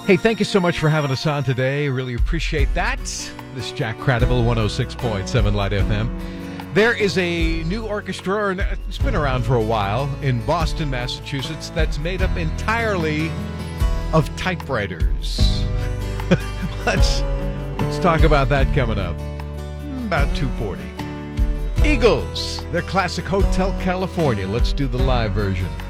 Hey, thank you so much for having us on today. Really appreciate that. This is Jack Cradible, 106.7 Light FM. There is a new orchestra, and it's been around for a while, in Boston, Massachusetts, that's made up entirely of typewriters. Let's talk about that coming up. About 2:40. Eagles, their classic Hotel California. Let's do the live version.